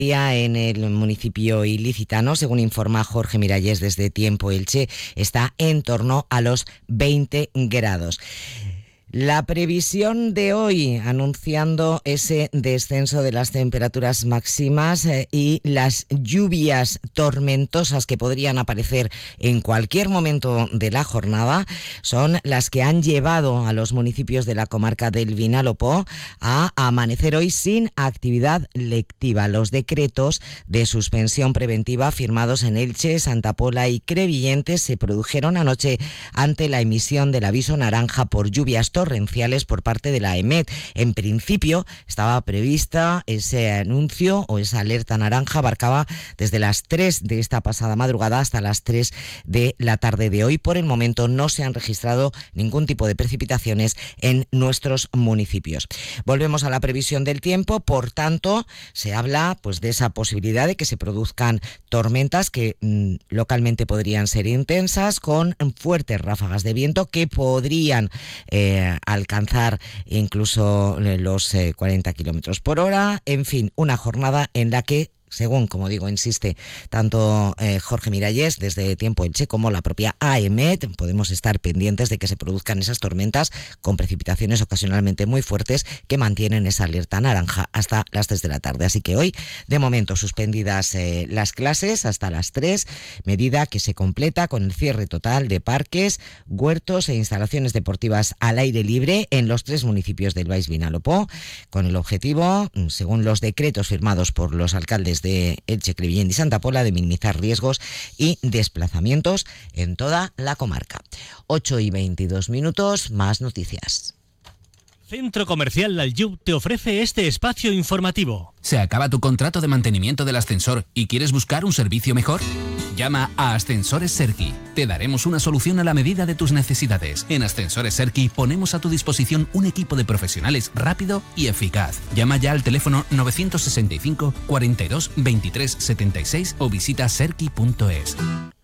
En el municipio ilicitano, según informa Jorge Miralles desde Tiempo Elche, está en torno a los 20 grados. La previsión de hoy, anunciando ese descenso de las temperaturas máximas y las lluvias tormentosas que podrían aparecer en cualquier momento de la jornada, son las que han llevado a los municipios de la comarca del Vinalopó a amanecer hoy sin actividad lectiva. Los decretos de suspensión preventiva firmados en Elche, Santa Pola y Crevillente se produjeron anoche ante la emisión del aviso naranja por lluvias torrenciales por parte de la EMET. En principio estaba prevista ese anuncio o esa alerta naranja, abarcaba desde las 3 de esta pasada madrugada hasta las 3 de la tarde de hoy. Por el momento no se han registrado ningún tipo de precipitaciones en nuestros municipios. Volvemos a la previsión del tiempo, por tanto se habla pues de esa posibilidad de que se produzcan tormentas que localmente podrían ser intensas, con fuertes ráfagas de viento que podrían alcanzar incluso los 40 kilómetros por hora. En fin, una jornada en la que, según, como digo, insiste tanto Jorge Miralles desde Tiempo Elche como la propia AEMET, podemos estar pendientes de que se produzcan esas tormentas con precipitaciones ocasionalmente muy fuertes que mantienen esa alerta naranja hasta las 3 de la tarde. Así que hoy, de momento, suspendidas las clases hasta las 3, medida que se completa con el cierre total de parques, huertos e instalaciones deportivas al aire libre en los 3 municipios del Baix Vinalopó, con el objetivo, según los decretos firmados por los alcaldes de Elche, Crevillent y Santa Pola, de minimizar riesgos y desplazamientos en toda la comarca. 8:22, más noticias. Centro Comercial Laljub te ofrece este espacio informativo. ¿Se acaba tu contrato de mantenimiento del ascensor y quieres buscar un servicio mejor? Llama a Ascensores Serki. Te daremos una solución a la medida de tus necesidades. En Ascensores Serki ponemos a tu disposición un equipo de profesionales rápido y eficaz. Llama ya al teléfono 965 42 23 76 o visita serki.es.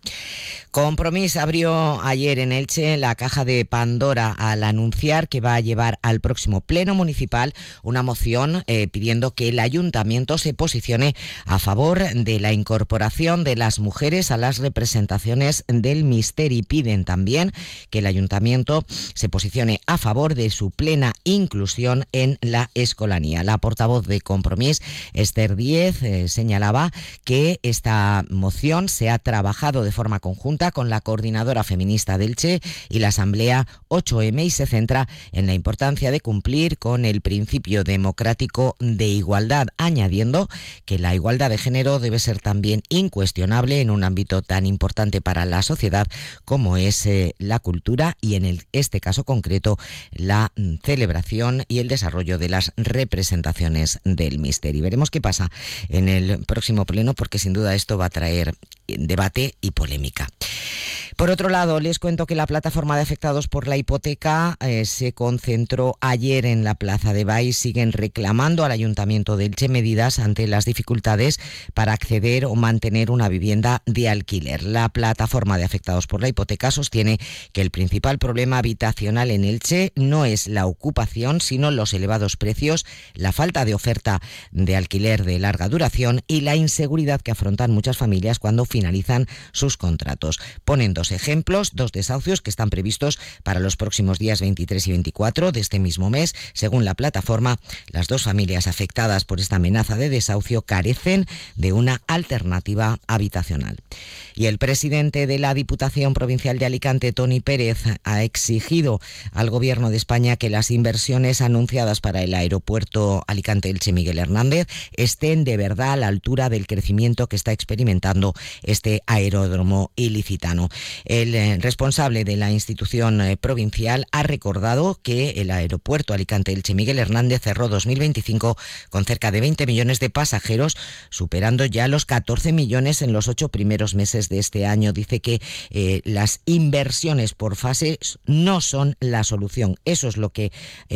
Compromís abrió ayer en Elche la caja de Pandora al anunciar que va a llevar al próximo pleno municipal una moción pidiendo que el ayuntamiento se posicione a favor de la incorporación de las mujeres a las representaciones del Misteri. Piden también que el ayuntamiento se posicione a favor de su plena inclusión en la escolanía. La portavoz de Compromís, Esther Díez, señalaba que esta moción se ha trabajado de forma conjunta con la Coordinadora Feminista del Elche y la Asamblea 8M y se centra en la importancia de cumplir con el principio democrático de igualdad, añadiendo que la igualdad de género debe ser también incuestionable en un ámbito tan importante para la sociedad como es la cultura y en este caso concreto la celebración y el desarrollo de las representaciones del Misteri. Veremos qué pasa en el próximo pleno, porque sin duda esto va a traer debate y polémica. Por otro lado, les cuento que la plataforma de afectados por la hipoteca se concentró ayer en la Plaza de Baix. Siguen reclamando al Ayuntamiento de Elche medidas ante las dificultades para acceder o mantener una vivienda de alquiler. La plataforma de afectados por la hipoteca sostiene que el principal problema habitacional en Elche no es la ocupación, sino los elevados precios, la falta de oferta de alquiler de larga duración y la inseguridad que afrontan muchas familias cuando finalizan sus contratos. Ponen dos ejemplos, 2 desahucios que están previstos para los próximos días 23 y 24 de este mismo mes. Según la plataforma, las 2 familias afectadas por esta amenaza de desahucio carecen de una alternativa habitacional. Y el presidente de la Diputación Provincial de Alicante, Toni Pérez, ha exigido al Gobierno de España que las inversiones anunciadas para el aeropuerto Alicante-Elche Miguel Hernández estén de verdad a la altura del crecimiento que está experimentando este aeródromo ilicitano. El responsable de la institución provincial ha recordado que el aeropuerto Alicante-Elche Miguel Hernández cerró 2025 con cerca de 20 millones de pasajeros, superando ya los 14 millones en los 8 primeros meses de este año. Dice que las inversiones por fases no son la solución. Eso es lo que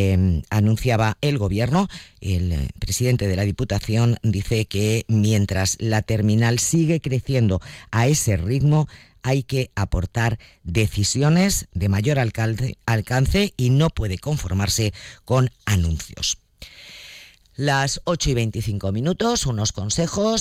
anunciaba el Gobierno. El presidente de la Diputación dice que mientras la terminal sigue creciendo a ese ritmo, hay que aportar decisiones de mayor alcance y no puede conformarse con anuncios. Las 8:25, unos consejos